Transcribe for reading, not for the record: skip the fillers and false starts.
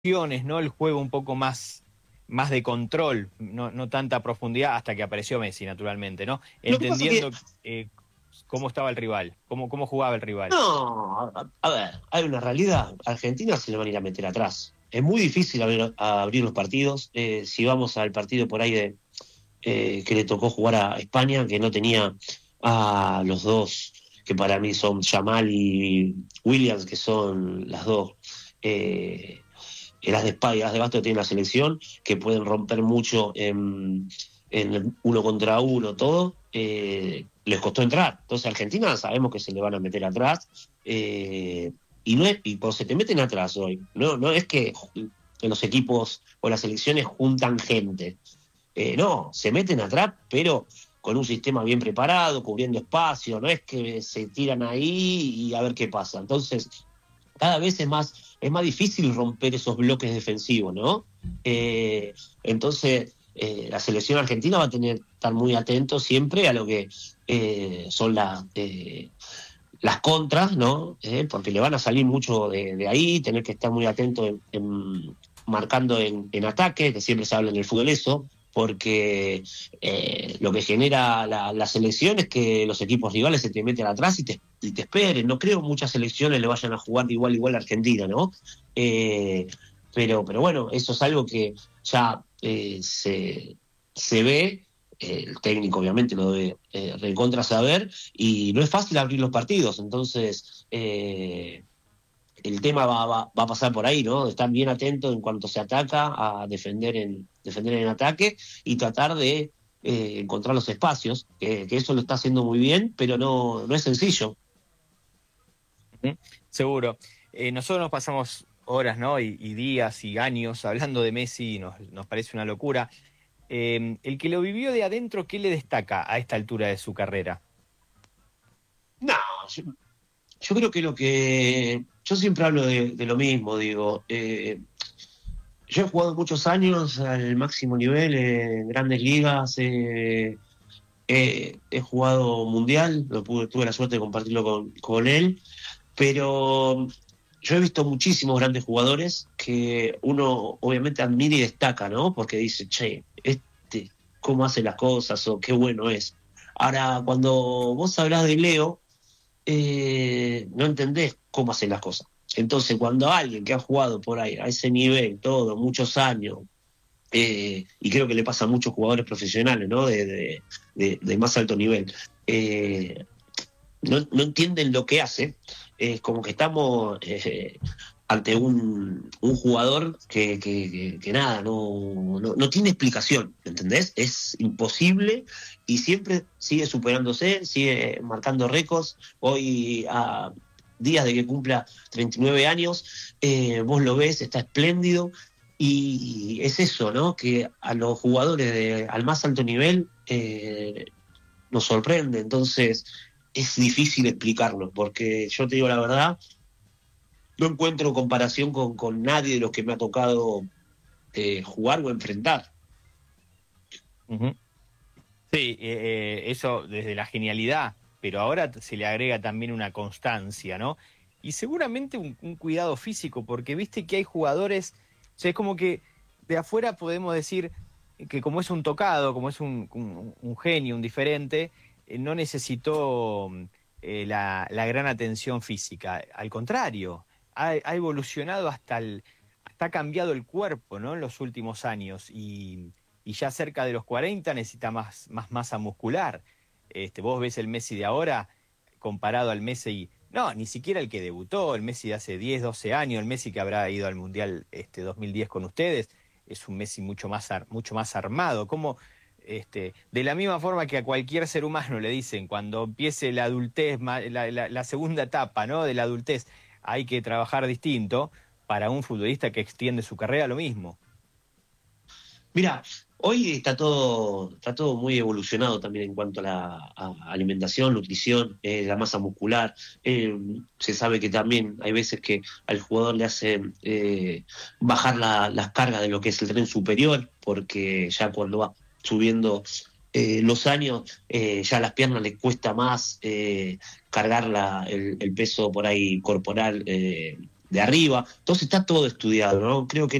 ¿no? El juego un poco más de control, no tanta profundidad, hasta que apareció Messi, naturalmente, ¿no? Lo que pasa que, Entendiendo cómo estaba el rival, cómo jugaba el rival. no, a ver, hay una realidad. Argentina se le van a ir a meter atrás. Es muy difícil abrir los partidos. Si vamos al partido por ahí que le tocó jugar a España, que no tenía a los dos, que para mí son Yamal y Williams, que son las dos, las de espada y las de basto que tiene la selección, que pueden romper mucho en el uno contra uno, todo, les costó entrar. Entonces a Argentina sabemos que se le van a meter atrás, y no es, y cuando se te meten atrás hoy, no es que los equipos o las selecciones juntan gente. No, se meten atrás, pero con un sistema bien preparado, cubriendo espacio, no es que se tiran ahí y a ver qué pasa. Entonces, cada vez es más difícil romper esos bloques defensivos, ¿no? Entonces, la selección argentina va a tener que estar muy atento siempre a lo que son las contras, ¿no? Porque le van a salir mucho de ahí, tener que estar muy atento marcando en ataque, que siempre se habla en el fútbol eso, porque lo que genera la selección es que los equipos rivales se te meten atrás y te esperen. No creo que muchas selecciones le vayan a jugar de igual a igual a Argentina, ¿no? Eh, pero bueno, eso es algo que ya se ve. El técnico obviamente lo debe recontra saber, y no es fácil abrir los partidos. Entonces, el tema va a pasar por ahí, ¿no? Estar bien atento en cuanto se ataca, a defender en ataque y tratar de encontrar los espacios, que eso lo está haciendo muy bien, pero no es sencillo. ¿Mm? Seguro. Nosotros nos pasamos horas, ¿no? Y días y años hablando de Messi, y nos parece una locura. El que lo vivió de adentro, ¿qué le destaca a esta altura de su carrera? No, yo creo que yo siempre hablo de lo mismo, digo. Yo he jugado muchos años al máximo nivel en grandes ligas. He jugado mundial, tuve la suerte de compartirlo con él, pero yo he visto muchísimos grandes jugadores que uno obviamente admira y destaca, ¿no? Porque dice, che, cómo hace las cosas o qué bueno es. Ahora, cuando vos hablás de Leo, no entendés cómo hace las cosas. Entonces, cuando alguien que ha jugado por ahí a ese nivel, todo, muchos años, y creo que le pasa a muchos jugadores profesionales, ¿no? De más alto nivel, no entienden lo que hace. Es como que estamos ante un jugador que nada, no tiene explicación, ¿entendés? Es imposible, y siempre sigue superándose, sigue marcando récords. Hoy, a días de que cumpla 39 años, vos lo ves, está espléndido. Y es eso, ¿no? Que a los jugadores al más alto nivel nos sorprende. Entonces es difícil explicarlo, porque yo te digo la verdad, no encuentro comparación con nadie de los que me ha tocado jugar o enfrentar. Ujú. Sí, eso desde la genialidad, pero ahora se le agrega también una constancia, ¿no? Y seguramente un cuidado físico, porque viste que hay jugadores, o sea, es como que de afuera podemos decir que como es un tocado, como es un genio, un diferente, no necesitó la gran atención física. Al contrario, ha evolucionado hasta ha cambiado el cuerpo, ¿no? En los últimos años, y ya cerca de los 40 necesita más masa muscular. Vos ves el Messi de ahora comparado al Messi, no, ni siquiera el que debutó, el Messi de hace 10, 12 años, el Messi que habrá ido al Mundial 2010 con ustedes, es un Messi mucho más armado. Como, de la misma forma que a cualquier ser humano le dicen, cuando empiece la adultez, la segunda etapa, ¿no? De la adultez, hay que trabajar distinto. Para un futbolista que extiende su carrera, lo mismo. Mira, hoy está todo muy evolucionado también en cuanto a alimentación, nutrición, la masa muscular. Se sabe que también hay veces que al jugador le hacen bajar las cargas de lo que es el tren superior, porque ya cuando va subiendo los años, ya a las piernas le cuesta más cargar el peso por ahí corporal. de arriba. Entonces está todo estudiado, ¿no? Creo que